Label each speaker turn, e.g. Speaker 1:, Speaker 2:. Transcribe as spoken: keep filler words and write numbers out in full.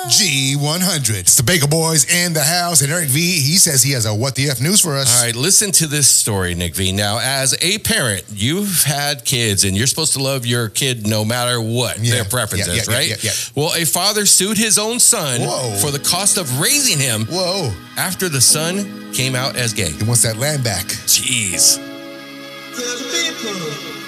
Speaker 1: G one hundred. It's the Baker Boys in the house, and Eric V, he says he has a what the F news for us.
Speaker 2: All right, listen to this story, Nick V. Now, as a parent, you've had kids, and you're supposed to love your kid no matter what
Speaker 1: Yeah,
Speaker 2: their preference
Speaker 1: yeah,
Speaker 2: is,
Speaker 1: yeah,
Speaker 2: right?
Speaker 1: yeah, yeah, yeah.
Speaker 2: Well, a father sued his own son
Speaker 1: Whoa.
Speaker 2: for the cost of raising him
Speaker 1: Whoa.
Speaker 2: after the son came out as gay.
Speaker 1: He wants that land back.
Speaker 2: Jeez.
Speaker 3: To the people.